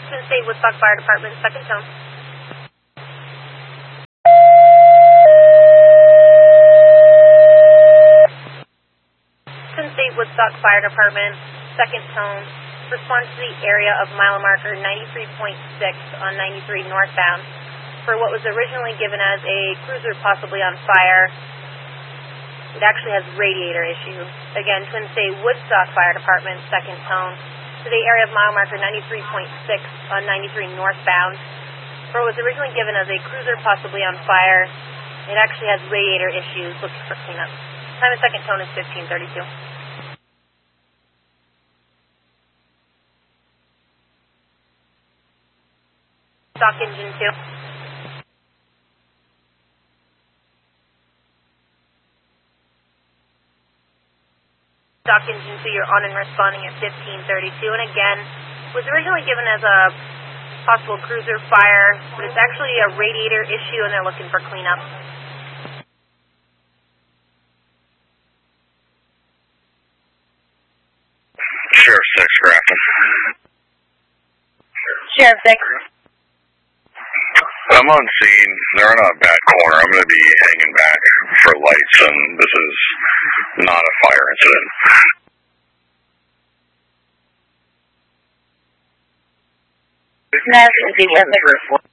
Twin State Woodstock Fire Department, second tone. Twin State Woodstock Fire Department, second tone. Respond to the area of mile marker 93.6 on 93 northbound for what was originally given as a cruiser possibly on fire. It actually has radiator issue. Again, Twin State Woodstock Fire Department, second tone, to the area of mile marker 93.6 on 93 northbound for what was originally given as a cruiser possibly on fire. It actually has radiator issues. Looking for cleanup. Time of second tone is 15:32. Stock engine 2. Stock engine 2, you're on and responding at 15:32. And again, was originally given as a possible cruiser fire, but it's actually a radiator issue and they're looking for cleanup. Sheriff 6, Grafton. Sheriff 6. I'm on scene. They're in a bad corner. I'm going to be hanging back for lights, and this is not a fire incident. National Weather Report.